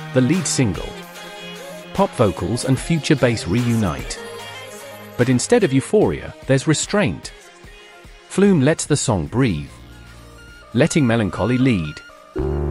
the lead single. Pop vocals and future bass reunite. But instead of euphoria, there's restraint. Flume lets the song breathe, letting melancholy lead.